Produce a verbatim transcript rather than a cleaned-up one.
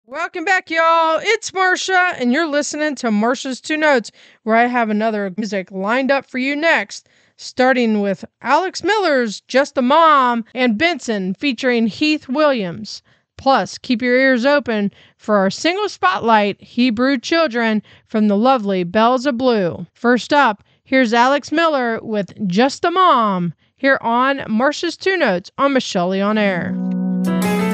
Welcome back, y'all. It's Marsha, and you're listening to Marsha's Two Notes, where I have another music lined up for you next, starting with Alex Miller's Just a Mom and Benson featuring Heath Williams. Plus, keep your ears open for our single spotlight, Hebrew Children, from the lovely Bells of Blue. First up, here's Alex Miller with Just a Mom, here on Marsha's Two Notes on Michelle on Air.